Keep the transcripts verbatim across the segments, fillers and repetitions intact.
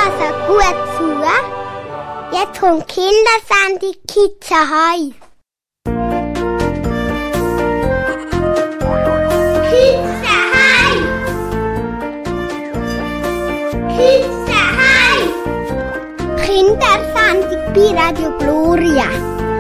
also gut zu. Jetzt kommt Kindersendung Kids Ahoi. Kids Ahoi. Kids Ahoi. Kindersendung bei Radio Gloria.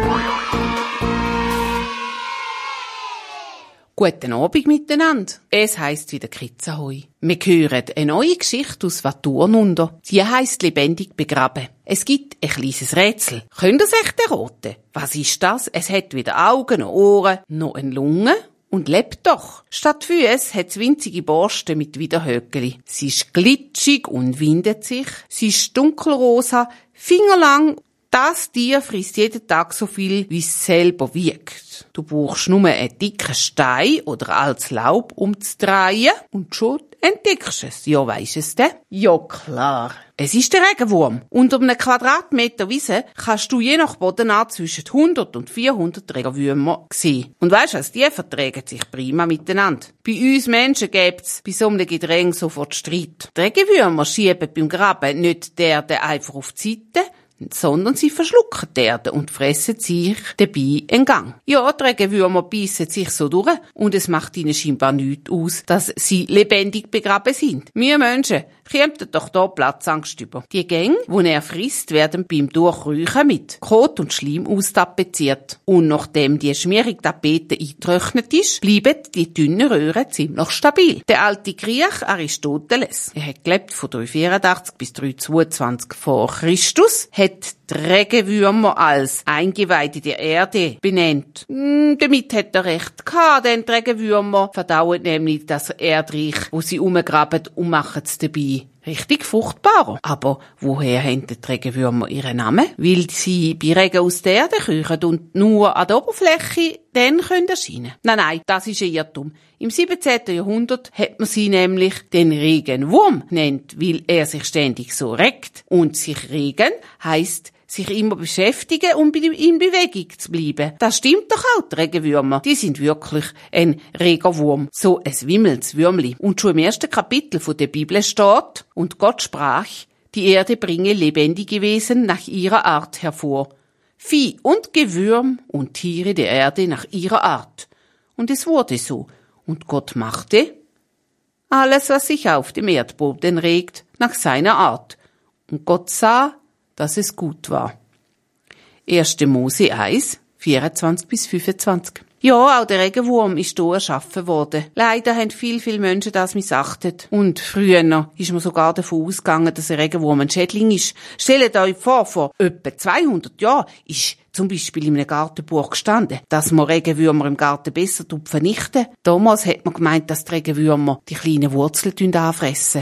Guten Abend miteinander. Es heisst wieder Kids Ahoi. Wir hören eine neue Geschichte aus Waturnunder. Die heisst «Lebendig begraben». Es gibt ein kleines Rätsel. Könnt ihr es echt erraten? Was ist das? Es hat weder Augen noch Ohren, noch eine Lunge und lebt doch. Statt Füße hat es winzige Borsten mit Widerhöckeli. Sie ist glitschig und windet sich. Sie ist dunkelrosa, fingerlang. Das Tier frisst jeden Tag so viel, wie es selber wiegt. Du brauchst nur einen dicken Stein oder altes Laub umzudrehen und schon entdeckst du es. Ja, weisst du es denn? Ja, klar. Es ist der Regenwurm. Unter einem Quadratmeter Wiese kannst du je nach Bodenart zwischen hundert und vierhundert Regenwürmer sehen. Und weisst du was? Die vertragen sich prima miteinander. Bei uns Menschen gibt's bei so einem Gedränge sofort Streit. Die Regenwürmer schieben beim Graben nicht die Erde einfach auf die Seite, sondern sie verschlucken die Erde und fressen sich dabei einen Gang. Ja, die Regenwürmer beißen sich so durch und es macht ihnen scheinbar nichts aus, dass sie lebendig begraben sind. Wir Menschen kommt doch da Platzangst über. Die Gänge, die er frisst, werden beim Durchräuchen mit Kot und Schleim austapeziert. Und nachdem die schmierige Tapete eingetrocknet ist, bleiben die dünnen Röhren ziemlich stabil. Der alte Griech Aristoteles, er hat gelebt von dreihundertvierundachtzig bis dreihundertzweiundzwanzig vor Christus, hat die Regenwürmer als Eingeweide der Erde benannt. Hm, damit hat er recht gehabt, denn die Regenwürmer verdauen nämlich das Erdreich, wo sie umgraben und machen es dabei richtig fruchtbarer. Aber woher haben die Regenwürmer ihren Namen? Weil sie bei Regen aus der Erde kriechen und nur an der Oberfläche dann können erscheinen. Nein, nein, das ist ein Irrtum. Im siebenzehnten Jahrhundert hat man sie nämlich den Regenwurm genannt, weil er sich ständig so regt. Und sich regen heisst sich immer beschäftigen und in Bewegung zu bleiben. Das stimmt doch auch, die Regenwürmer. Die sind wirklich ein Regenwurm, so ein wimmelndes Würmli. Und schon im ersten Kapitel der Bibel steht, und Gott sprach, die Erde bringe lebendige Wesen nach ihrer Art hervor. Vieh und Gewürm und Tiere der Erde nach ihrer Art. Und es wurde so. Und Gott machte alles, was sich auf dem Erdboden regt, nach seiner Art. Und Gott sah, dass es gut war. erster Mose eins, vierundzwanzig bis fünfundzwanzig. Ja, auch der Regenwurm ist hier erschaffen worden. Leider haben viel, viele Menschen das missachtet. Und früher ist man sogar davon ausgegangen, dass ein Regenwurm ein Schädling ist. Stellt euch vor, vor etwa zweihundert Jahren ist zum Beispiel in einem Gartenbuch gestanden, dass man Regenwürmer im Garten besser vernichten. Damals hat man gemeint, dass die Regenwürmer die kleinen Wurzeln anfressen.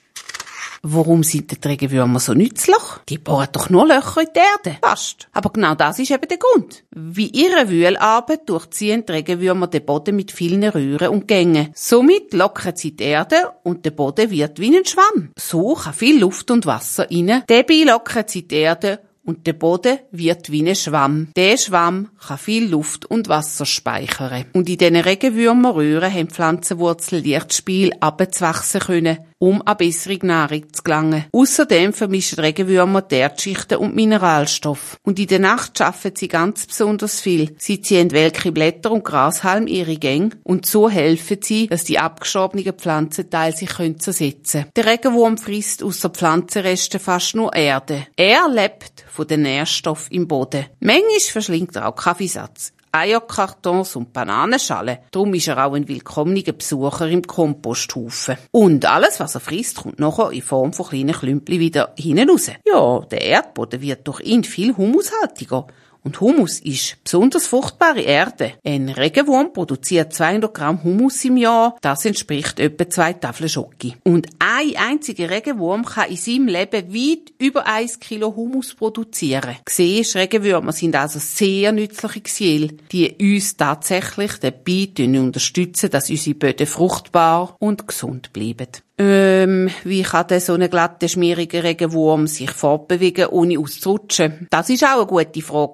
Warum sind die Regenwürmer so nützlich? Die bohren doch nur Löcher in die Erde. Passt. Aber genau das ist eben der Grund. Wie ihre Wühlarbeit durchziehen die Regenwürmer den Boden mit vielen Röhren und Gängen. Somit lockern sie die Erde und der Boden wird wie ein Schwamm. So kann viel Luft und Wasser rein. Dabei lockern sie die Erde und der Boden wird wie ein Schwamm. Der Schwamm kann viel Luft und Wasser speichern. Und in diesen Regenwürmerröhren haben Pflanzenwurzeln Lichtspiel abzuwachsen können, um an bessere Nahrung zu gelangen. Außerdem vermischen Regenwürmer die Erdschichten und Mineralstoffe. Und in der Nacht schaffen sie ganz besonders viel. Sie ziehen welke Blätter und Grashalm ihre Gänge und so helfen sie, dass die abgestorbenen Pflanzenteile sich zersetzen können. Der Regenwurm frisst ausser Pflanzenresten fast nur Erde. Er lebt von den Nährstoffen im Boden. Manchmal verschlingt er auch Kaffeesatz, Eierkartons und Bananenschalen. Darum ist er auch ein willkommener Besucher im Komposthaufen. Und alles, was er frisst, kommt nachher in Form von kleinen Klümpchen wieder hinten raus. Ja, der Erdboden wird durch ihn viel humushaltiger. Und Humus ist besonders fruchtbare Erde. Ein Regenwurm produziert zweihundert Gramm Humus im Jahr. Das entspricht etwa zwei Tafeln Schoki. Und ein einziger Regenwurm kann in seinem Leben weit über ein Kilo Humus produzieren. Siehst, Regenwürmer sind also sehr nützliche Gesiele, die uns tatsächlich dabei unterstützen, dass unsere Böden fruchtbar und gesund bleiben. Ähm, wie kann denn so ein glatter, schmieriger Regenwurm sich fortbewegen, ohne auszurutschen? Das ist auch eine gute Frage.